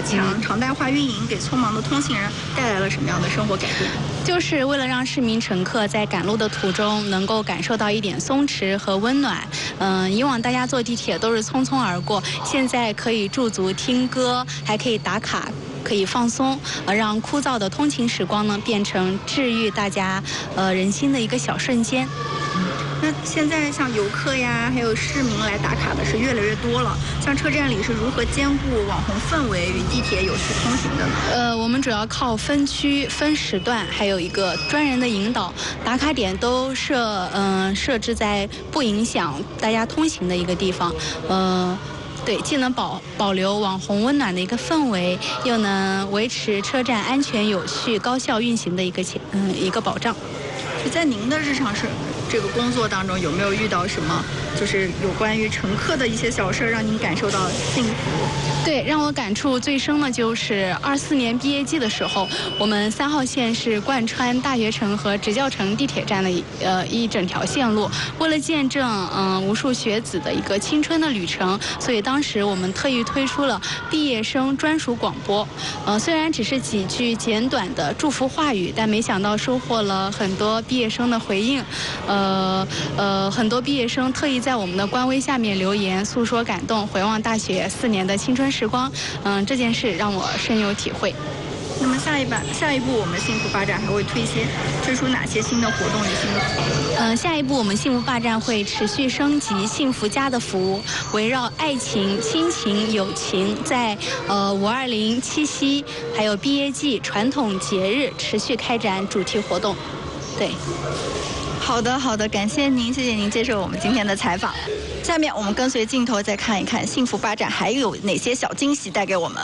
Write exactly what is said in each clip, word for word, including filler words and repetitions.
强、常态化运营给匆忙的通行人带来了什么样的生活改变？ 就是为了让市民乘客在赶路的途中能够感受到一点松弛和温暖。嗯、呃，以往大家坐地铁都是匆匆而过，现在可以驻足听歌，还可以打卡。可以放松，呃，让枯燥的通勤时光呢变成治愈大家呃人心的一个小瞬间。 那现在像游客呀，还有市民来打卡的是越来越多了。像车站里是如何兼顾网红氛围与地铁有序通行的呢？ 呃，我们主要靠分区、分时段，还有一个专人的引导，打卡点都设嗯、呃、设置在不影响大家通行的一个地方，呃。对，既能保保留网红温暖的一个氛围，又能维持车站安全有序、高效运行的一个前嗯一个保障。 就在您的日常是这个工作当中，有没有遇到什么就是有关于乘客的一些小事，让您感受到幸福？ 对，让我感触最深的就是二四年毕业季的时候，我们三号线是贯穿大学城和直教城地铁站的呃一整条线路。为了见证嗯、呃、无数学子的一个青春的旅程，所以当时我们特意推出了毕业生专属广播。呃，虽然只是几句简短的祝福话语，但没想到收获了很多毕业生的回应。呃呃，很多毕业生特意在我们的官微下面留言，诉说感动，回望大学四年的青春时光。嗯，这件事让我深有体会。 那么下一版下一步我们幸福巴站还会推些推出哪些新的活动与新的服务？ 嗯，下一步我们幸福巴站会持续升级幸福家的服务，围绕爱情、亲情、友情，在呃五二零、七夕还有毕业季传统节日持续开展主题活动。对。 好的，好的，感谢您，谢谢您接受我们今天的采访。下面我们跟随镜头再看一看幸福巴站还有哪些小惊喜带给我们。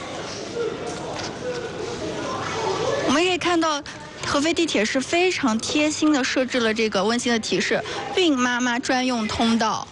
我们可以看到，合肥地铁是非常贴心的设置了这个温馨的提示：孕妈妈专用通道，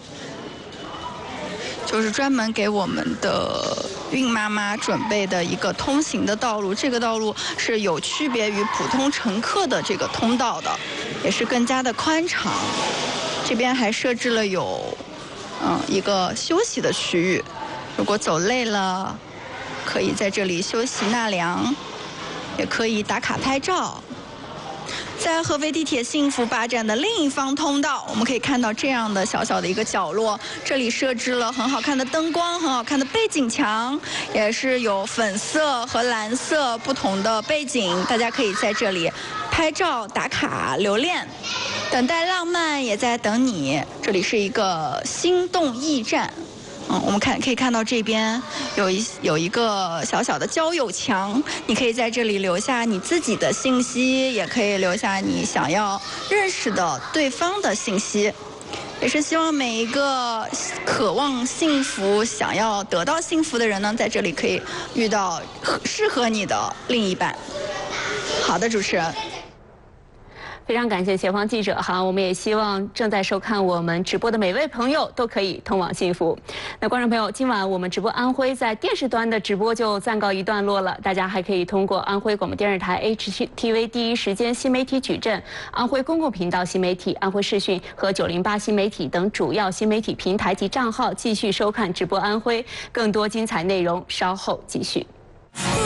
就是专门给我们的孕妈妈准备的一个通行的道路。这个道路是有区别于普通乘客的这个通道的，也是更加的宽敞。这边还设置了有嗯一个休息的区域，如果走累了可以在这里休息纳凉，也可以打卡拍照。在合肥地铁幸福巴站的另一方通道，我们可以看到这样的小小的一个角落，这里设置了很好看的灯光，很好看的背景墙，也是有粉色和蓝色不同的背景，大家可以在这里拍照打卡留恋。等待浪漫也在等你，这里是一个心动驿站。嗯，我们看可以看到这边有一有一个小小的交友墙，你可以在这里留下你自己的信息，也可以留下你想要认识的对方的信息，也是希望每一个渴望幸福、想要得到幸福的人呢，在这里可以遇到适合你的另一半。好的，主持人。 非常感谢前方记者哈，我们也希望正在收看我们直播的每位朋友都可以通往幸福。那观众朋友，今晚我们直播安徽在电视端的直播就暂告一段落了，大家还可以通过安徽广播电视台 H T V 第一时间新媒体矩阵、安徽公共频道新媒体、安徽视讯和九零八新媒体等主要新媒体平台及账号继续收看直播安徽，更多精彩内容稍后继续。